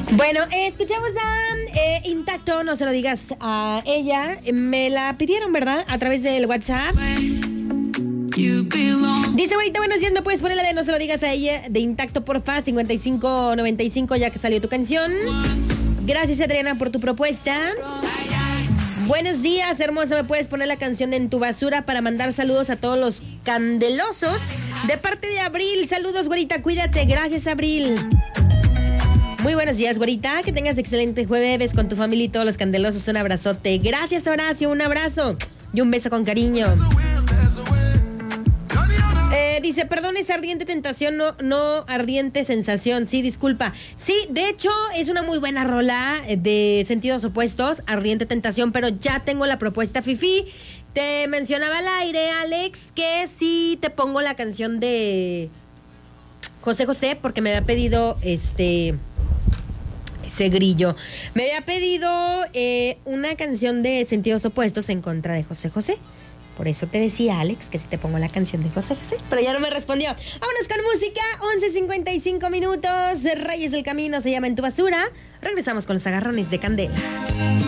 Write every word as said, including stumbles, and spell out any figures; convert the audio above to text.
Bueno, eh, escuchamos a eh, Intacto, no se lo digas a ella. Me la pidieron, ¿verdad? A través del WhatsApp. Dice, ahorita buenos días, ¿me puedes poner la de no se lo digas a ella de Intacto, porfa? cincuenta y cinco noventa y cinco, ya que salió tu canción. Gracias, Adriana, por tu propuesta. Buenos días, hermosa, ¿me puedes poner la canción de En tu basura para mandar saludos a todos los candelosos? De parte de Abril, saludos, güerita, cuídate. Gracias, Abril. Muy buenos días, güerita. Que tengas excelente jueves con tu familia y todos los candelosos. Un abrazote. Gracias, Horacio. Un abrazo y un beso con cariño. Eh, dice, perdón, es ardiente tentación, no, no ardiente sensación. Sí, disculpa. Sí, de hecho, es una muy buena rola de sentidos opuestos, ardiente tentación, pero ya tengo la propuesta, Fifi. Te mencionaba al aire, Alex, que sí te pongo la canción de José José, porque me había pedido este... ese grillo. Me había pedido eh, una canción de sentidos opuestos en contra de José José. Por eso te decía, Alex, que si te pongo la canción de José José, pero ya no me respondió. Vámonos con música, once cincuenta y cinco minutos. Reyes del Camino se llama En tu basura. Regresamos con los agarrones de Candela.